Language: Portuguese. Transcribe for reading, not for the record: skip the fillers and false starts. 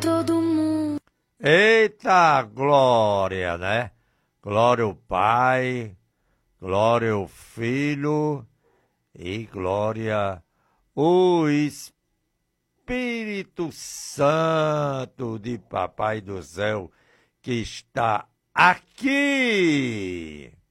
todo mundo. Eita glória, né? Glória ao Pai, glória ao Filho e glória ao Espírito Santo de Papai do Céu que está aqui.